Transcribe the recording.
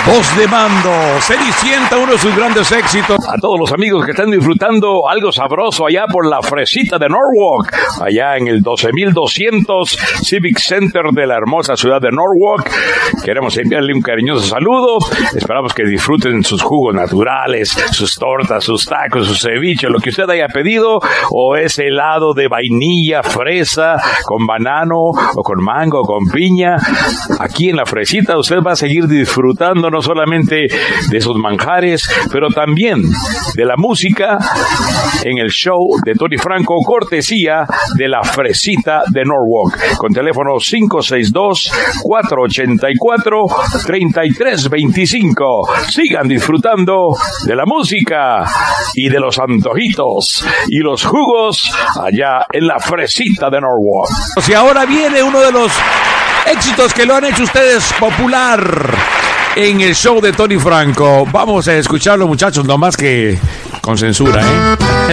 Voz de mando, Cenicienta, uno de sus grandes éxitos. A todos los amigos que están disfrutando algo sabroso allá por la Fresita de Norwalk, allá en el 12200 Civic Center de la hermosa ciudad de Norwalk. Queremos enviarle un cariñoso saludo. Esperamos que disfruten sus jugos naturales, sus tortas, sus tacos, su ceviche, lo que usted haya pedido, o ese helado de vainilla, fresa, con banano, o con mango, o con piña. Aquí en la Fresita usted va a seguir disfrutando no solamente de esos manjares, pero también de la música en el show de Tony Franco, cortesía de la Fresita de Norwalk, con teléfono 562-484-3325. Sigan disfrutando de la música y de los antojitos y los jugos allá en la Fresita de Norwalk. Y ahora viene uno de los éxitos que lo han hecho ustedes popular en el show de Tony Franco. Vamos a escucharlo, muchachos, no más que con censura, ¿eh?